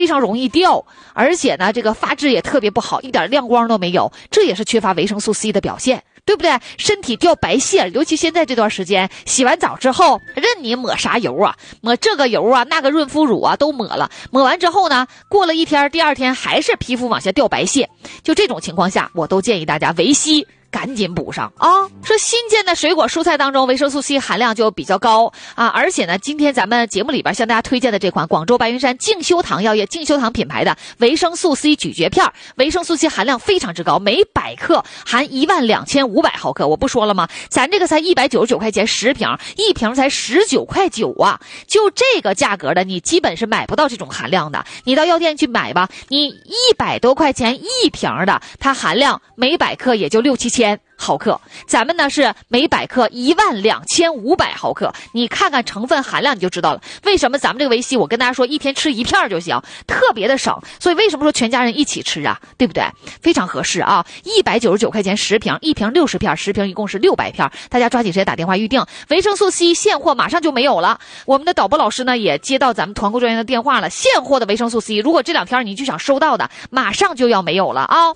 非常容易掉，而且呢，这个发质也特别不好，一点亮光都没有，这也是缺乏维生素 C 的表现。对不对？身体掉白屑，尤其现在这段时间，洗完澡之后，任你抹啥油啊，抹这个油啊，那个润肤乳啊，都抹了。抹完之后呢，过了一天，第二天还是皮肤往下掉白屑。就这种情况下，我都建议大家维 C。赶紧补上啊！说新鲜的水果蔬菜当中维生素 C 含量就比较高啊，而且呢，今天咱们节目里边向大家推荐的这款广州白云山净修堂药业净修堂品牌的维生素 C 咀嚼片，维生素 C 含量非常之高，每100克含12500毫克。我不说了吗？咱这个才199块钱10瓶，一瓶才19.9块啊！就这个价格的，你基本是买不到这种含量的。你到药店去买吧，你100多块钱一瓶的，它含量每100克也就6-7千毫克，咱们呢是每100克12500毫克，你看看成分含量你就知道了。为什么咱们这个维 C 我跟大家说一天吃1片就行，特别的省，所以为什么说全家人一起吃啊，对不对？非常合适啊！199块钱10瓶，一瓶60片，10瓶一共是600片，大家抓紧时间打电话预定。维生素 C 现货马上就没有了，我们的导播老师呢也接到咱们团购专员的电话了，现货的维生素 C 如果这2天你就想收到的，马上就要没有了啊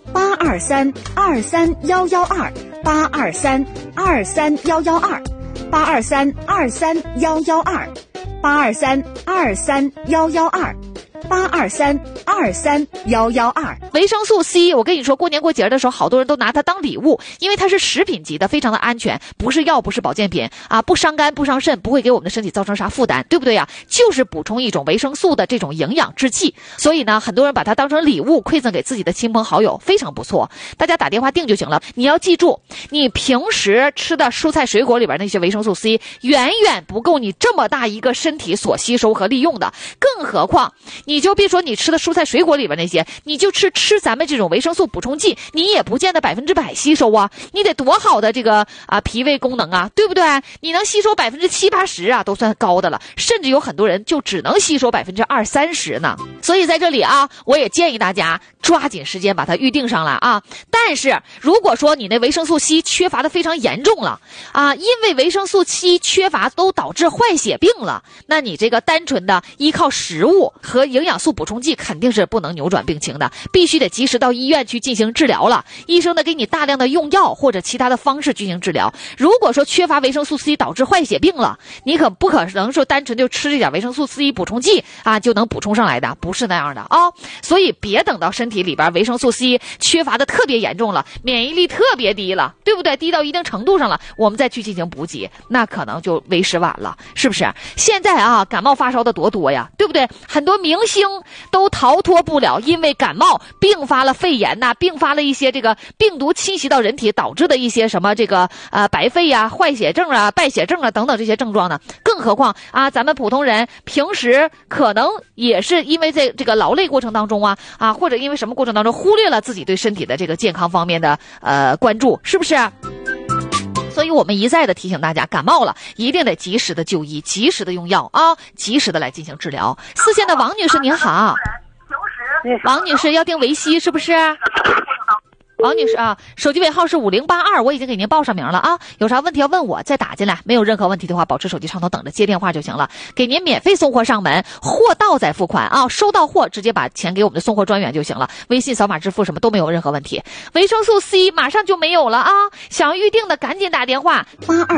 ！823231128231128232311282323112823231122维生素 C， 我跟你说，过年过节的时候，好多人都拿它当礼物，因为它是食品级的，非常的安全，不是药，不是保健品啊，不伤肝，不伤肾，不会给我们的身体造成啥负担，对不对呀？就是补充一种维生素的这种营养制剂，所以呢，很多人把它当成礼物馈赠给自己的亲朋好友，非常不错。大家打电话订就行了。你要记住，你平时吃的蔬菜水果里边那些维生素 C， 远远不够你这么大一个身体所吸收和利用的，更何况你就别说你吃的蔬菜水果里边那些，你就吃咱们这种维生素补充剂，你也不见得100%吸收啊！你得多好的这个脾胃功能啊，对不对？你能吸收70%-80%啊，都算高的了，甚至有很多人就只能吸收20%-30%呢。所以在这里啊，我也建议大家抓紧时间把它预定上来啊。但是如果说你那维生素 C 缺乏的非常严重了啊，因为维生素 C 缺乏都导致坏血病了，那你这个单纯的依靠食物和营养素补充剂肯定是不能扭转病情的，必须得及时到医院去进行治疗了。医生呢给你大量的用药或者其他的方式进行治疗。如果说缺乏维生素 C 导致坏血病了，你可不可能说单纯就吃这点维生素 C 补充剂啊就能补充上来的，不是那样的啊。所以别等到身体里边维生素 C 缺乏的特别严重了，免疫力特别低了，对不对？低到一定程度上了，我们再去进行补给，那可能就为时晚了，是不是？现在啊，感冒发烧的多呀，对不对？很多明星都逃脱不了因为感冒并发了肺炎呐，并发了一些这个病毒侵袭到人体导致的一些什么这个白肺呀、坏血症啊、败血症啊等等这些症状呢。更何况啊，咱们普通人平时可能也是因为在这个劳累过程当中啊，或者因为什么过程当中忽略了自己对身体的这个健康方面的关注，是不是？所以我们一再的提醒大家，感冒了一定得及时的就医，及时的用药啊，及时的来进行治疗。四线的王女士您好，王女士要订维 C 是不是？王女士啊，手机尾号是5082，我已经给您报上名了啊。有啥问题要问我，再打进来。没有任何问题的话，保持手机畅通，等着接电话就行了。给您免费送货上门，货到再付款啊。收到货直接把钱给我们的送货专员就行了，微信扫码支付什么都没有任何问题。维生素 C 马上就没有了啊，想要预定的赶紧打电话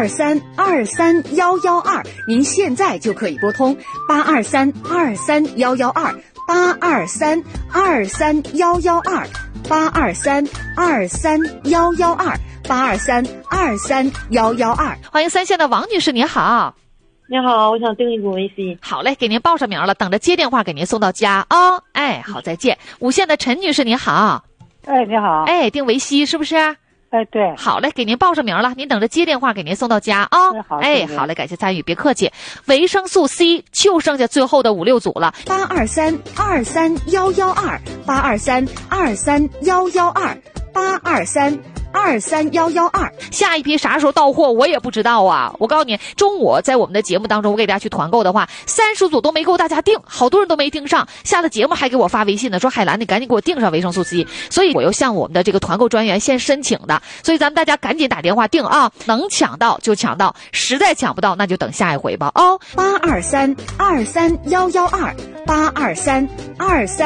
823231122，您现在就可以拨通823231122，823231122，823231122，823231122。 欢迎三线的王女士，您好。 你好，我想订一股维 C。 好嘞，给您报上名了，等着接电话给您送到家啊。哎，好，再见。五线的陈女士，您好。 哎，你好。 哎，订维 C 是不是？ 哎，对。 好嘞，给您报上名了，您等着接电话给您送到家啊。 好。 哎，好嘞，感谢参与，别客气。维生素 C 就剩下最后的5-6组了。 823231122，823231122，823231122。 23112。 下一批啥时候到货我也不知道啊！我告诉你，中午在我们的节目当中，我给大家去团购的话，30组都没够大家订，好多人都没订上。下了节目还给我发微信呢，说海兰，你赶紧给我订上维生素 C。所以我又向我们的这个团购专员先申请的，所以咱们大家赶紧打电话订啊，能抢到就抢到，实在抢不到那就等下一回吧哦。 823-23112，823-23112。